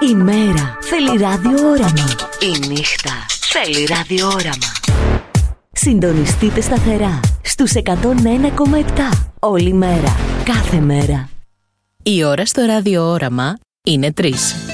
Η μέρα θέλει ραδιόραμα. Η νύχτα θέλει ραδιόραμα. Συντονιστείτε σταθερά στους 101,7 όλη μέρα, κάθε μέρα. Η ώρα στο ραδιόραμα είναι 3.